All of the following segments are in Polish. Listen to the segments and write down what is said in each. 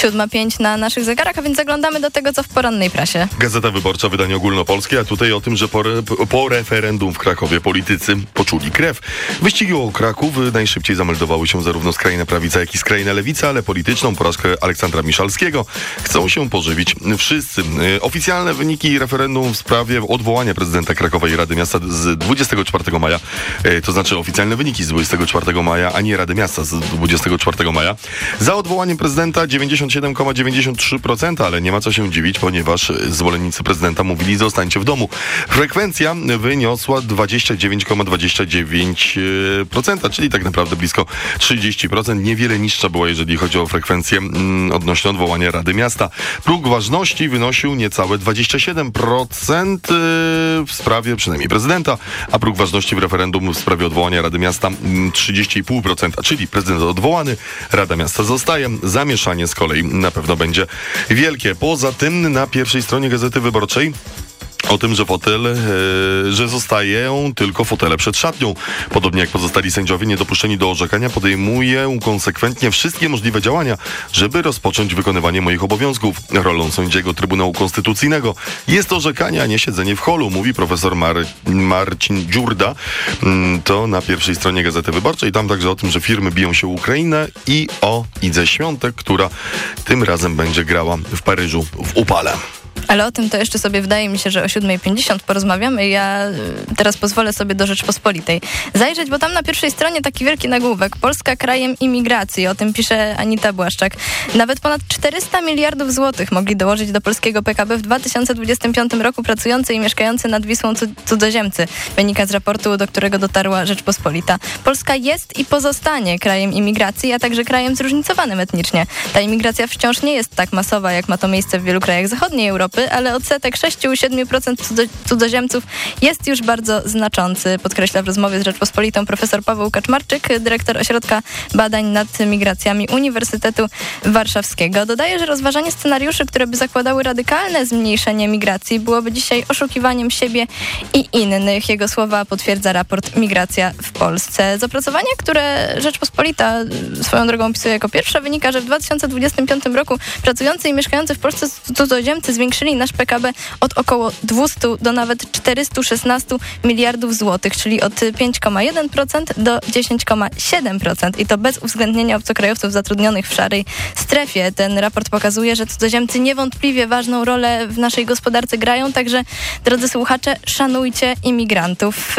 7:05 na naszych zegarach, a więc zaglądamy do tego, co w porannej prasie. Gazeta Wyborcza, wydanie ogólnopolskie, a tutaj o tym, że po referendum w Krakowie politycy poczuli krew. Wyścigi o Kraków najszybciej zameldowały się zarówno skrajna prawica, jak i skrajna lewica, ale polityczną porażkę Aleksandra Miszalskiego chcą się pożywić wszyscy. Oficjalne wyniki referendum w sprawie odwołania prezydenta Krakowa i Rady Miasta z 24 maja, to znaczy oficjalne wyniki z 24 maja, a nie Rady Miasta z 24 maja. Za odwołaniem prezydenta 97,93%, ale nie ma co się dziwić, ponieważ zwolennicy prezydenta mówili: zostańcie w domu. Frekwencja wyniosła 29,29%, czyli tak naprawdę blisko 30%. Niewiele niższa była, jeżeli chodzi o frekwencję odnośnie odwołania Rady Miasta. Próg ważności wynosił niecałe 27% w sprawie przynajmniej prezydenta, a próg ważności w referendum w sprawie odwołania Rady Miasta 30,5%, czyli prezydent odwołany, Rada Miasta zostaje. Zamieszanie z kolei na pewno będzie wielkie. Poza tym na pierwszej stronie Gazety Wyborczej o tym, że zostają tylko fotele przed szatnią. Podobnie jak pozostali sędziowie niedopuszczeni do orzekania, podejmuję konsekwentnie wszystkie możliwe działania, żeby rozpocząć wykonywanie moich obowiązków. Rolą sędziego Trybunału Konstytucyjnego jest orzekanie, a nie siedzenie w holu, mówi profesor Marcin Dziurda. To na pierwszej stronie Gazety Wyborczej. Tam także o tym, że firmy biją się o Ukrainę i o Idze Świątek, która tym razem będzie grała w Paryżu w upale. Ale o tym to jeszcze sobie wydaje mi się, że o 7:50 porozmawiamy. Ja teraz pozwolę sobie do Rzeczpospolitej zajrzeć, bo tam na pierwszej stronie taki wielki nagłówek: Polska krajem imigracji. O tym pisze Anita Błaszczak. Nawet ponad 400 miliardów złotych mogli dołożyć do polskiego PKB w 2025 roku pracujący i mieszkający nad Wisłą cudzoziemcy. Wynika z raportu, do którego dotarła Rzeczpospolita. Polska jest i pozostanie krajem imigracji, a także krajem zróżnicowanym etnicznie. Ta imigracja wciąż nie jest tak masowa, jak ma to miejsce w wielu krajach zachodniej Europy, ale odsetek 6-7% cudzoziemców jest już bardzo znaczący, podkreśla w rozmowie z Rzeczpospolitą profesor Paweł Kaczmarczyk, dyrektor Ośrodka Badań nad Migracjami Uniwersytetu Warszawskiego. Dodaje, że rozważanie scenariuszy, które by zakładały radykalne zmniejszenie migracji, byłoby dzisiaj oszukiwaniem siebie i innych. Jego słowa potwierdza raport Migracja w Polsce. Z opracowania, które Rzeczpospolita swoją drogą opisuje jako pierwsza, wynika, że w 2025 roku pracujący i mieszkający w Polsce cudzoziemcy zwiększyli nasz PKB od około 200 do nawet 416 miliardów złotych, czyli od 5,1% do 10,7%. I to bez uwzględnienia obcokrajowców zatrudnionych w szarej strefie. Ten raport pokazuje, że cudzoziemcy niewątpliwie ważną rolę w naszej gospodarce grają, także drodzy słuchacze, szanujcie imigrantów.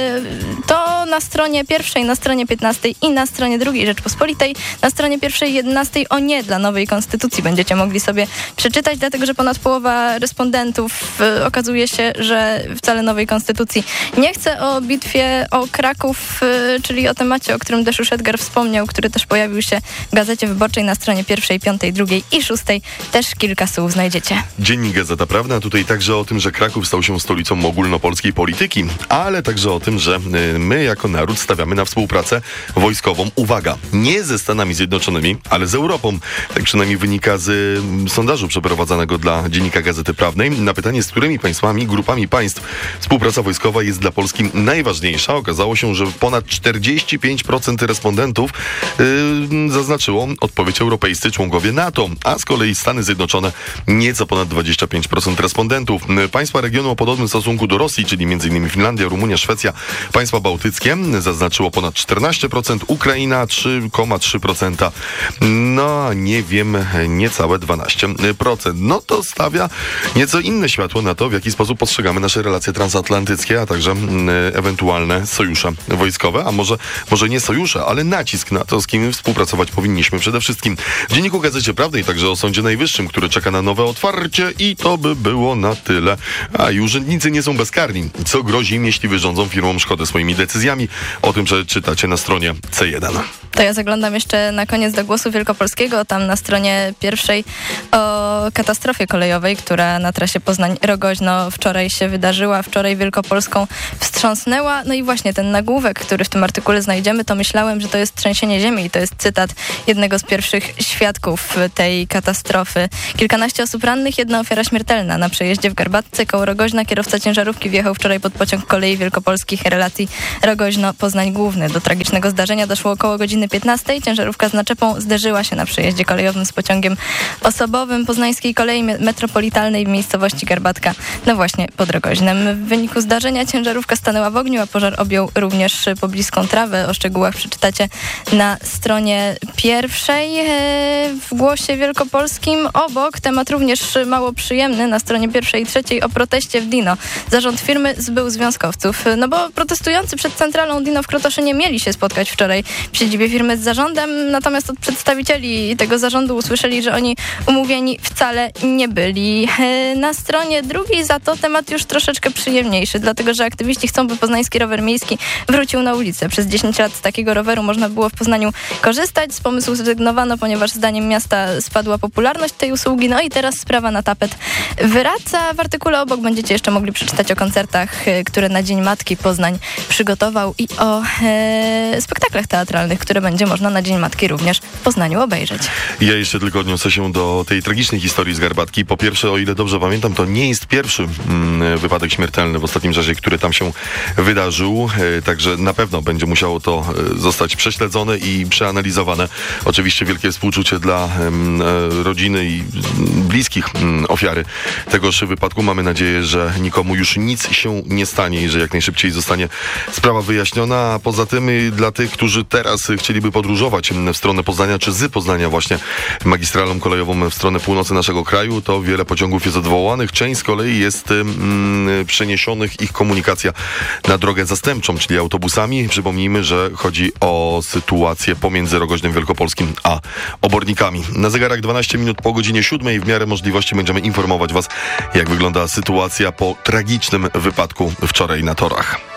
To na stronie pierwszej, na stronie 15 i na stronie drugiej Rzeczpospolitej. Na stronie pierwszej 11 o nie dla nowej konstytucji będziecie mogli sobie przeczytać, dlatego że ponad połowa respondentów okazuje się, że wcale nowej konstytucji nie chce. O bitwie o Kraków, czyli o temacie, o którym też już Edgar wspomniał, który też pojawił się w Gazecie Wyborczej na stronie 1, 5, 2 i 6. Też kilka słów znajdziecie. Dziennik Gazeta Prawna. Tutaj także o tym, że Kraków stał się stolicą ogólnopolskiej polityki, ale także o tym, że my jako naród stawiamy na współpracę wojskową. Uwaga, nie ze Stanami Zjednoczonymi, ale z Europą. Tak przynajmniej wynika z sondażu przeprowadzonego dla Dziennika Gazety Prawnej. Na pytanie, z którymi państwami, grupami państw współpraca wojskowa jest dla Polski najważniejsza, okazało się, że ponad 45% respondentów zaznaczyło odpowiedź europejscy członkowie NATO, a z kolei Stany Zjednoczone nieco ponad 25% respondentów. Państwa regionu o podobnym stosunku do Rosji, czyli m.in. Finlandia, Rumunia, Szwecja, państwa bałtyckie zaznaczyło ponad 14%, Ukraina 3,3%, no nie wiem, niecałe 12%. No to stawia nieco inne światło na to, w jaki sposób postrzegamy nasze relacje transatlantyckie, a także ewentualne sojusze wojskowe, a może nie sojusze, ale nacisk na to, z kim współpracować powinniśmy przede wszystkim. W Dzienniku Gazecie Prawnej także o Sądzie Najwyższym, który czeka na nowe otwarcie i to by było na tyle. A i urzędnicy nie są bezkarni. Co grozi im, jeśli wyrządzą firmom szkodę swoimi decyzjami? O tym przeczytacie na stronie C1. To ja zaglądam jeszcze na koniec do Głosu Wielkopolskiego. Tam na stronie 1 o katastrofie kolejowej, która na trasie Poznań-Rogoźno wczoraj się wydarzyła, wczoraj Wielkopolską wstrząsnęła. No i właśnie ten nagłówek, który w tym artykule znajdziemy, to myślałem, że to jest trzęsienie ziemi i to jest cytat jednego z pierwszych świadków tej katastrofy. Kilkanaście osób rannych, jedna ofiara śmiertelna. Na przejeździe w Garbatce koło Rogoźna kierowca ciężarówki wjechał wczoraj pod pociąg kolei wielkopolskich relacji Rogoźno-Poznań Główny. Do tragicznego zdarzenia doszło około godziny 15. Ciężarówka z naczepą zderzyła się na przejeździe kolejowym z pociągiem osobowym Poznańskiej Kolei Metropolitalnej w miejscowości Garbatka, no właśnie pod Rogoźnem. W wyniku zdarzenia ciężarówka stanęła w ogniu, a pożar objął również pobliską trawę. O szczegółach przeczytacie na stronie pierwszej w Głosie Wielkopolskim. Obok temat również mało przyjemny na stronie pierwszej i trzeciej o proteście w Dino. Zarząd firmy zbył związkowców. No bo protestujący przed centralą Dino w Krotoszynie mieli się spotkać wczoraj w siedzibie firmy z zarządem, natomiast od przedstawicieli tego zarządu usłyszeli, że oni umówieni wcale nie byli. Na stronie drugiej za to temat już troszeczkę przyjemniejszy, dlatego że aktywiści chcą, by poznański rower miejski wrócił na ulicę. Przez 10 lat z takiego roweru można było w Poznaniu korzystać. Z pomysłu zrezygnowano, ponieważ zdaniem miasta spadła popularność tej usługi. No i teraz sprawa na tapet wraca. W artykule obok będziecie jeszcze mogli przeczytać o koncertach, które na Dzień Matki Poznań przygotował i o spektaklach teatralnych, które będzie można na Dzień Matki również w Poznaniu obejrzeć. Ja jeszcze tylko odniosę się do tej tragicznej historii z Garbatki. Po pierwsze, o ile dobrze pamiętam, to nie jest pierwszy wypadek śmiertelny w ostatnim czasie, który tam się wydarzył. Także na pewno będzie musiało to zostać prześledzone i przeanalizowane. Oczywiście wielkie współczucie dla rodziny i bliskich ofiary tegoż wypadku. Mamy nadzieję, że nikomu już nic się nie stanie i że jak najszybciej zostanie sprawa wyjaśniona. A poza tym dla tych, którzy teraz chcieliby podróżować w stronę Poznania, czy z Poznania właśnie magistralą kolejową w stronę północy naszego kraju, to wiele pociągów jest odwołanych. Część z kolei jest przeniesionych ich komunikacja na drogę zastępczą, czyli autobusami. Przypomnijmy, że chodzi o sytuację pomiędzy Rogoźnem Wielkopolskim a Obornikami. Na zegarach 12 minut po godzinie 7. W miarę możliwości będziemy informować Was, jak wygląda sytuacja po tragicznym wypadku wczoraj na torach.